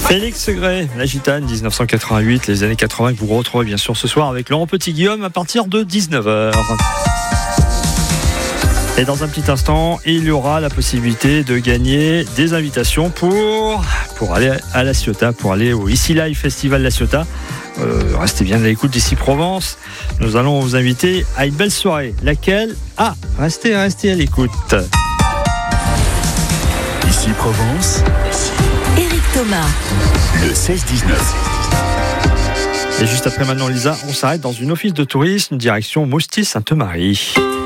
Félix Segret, la Gitane, 1988, les années 80 que vous retrouvez bien sûr ce soir avec Laurent Petit-Guillaume à partir de 19h. Et dans un petit instant, il y aura la possibilité de gagner des invitations pour aller à La Ciotat, pour aller au Ici Live Festival La Ciotat. Restez bien à l'écoute d'Ici Provence. Nous allons vous inviter à une belle soirée. Laquelle ? Restez à l'écoute. Ici Provence. Éric Thomas. Le 16-19. Et juste après maintenant, Lisa, on s'arrête dans une office de tourisme direction Mousty-Sainte-Marie.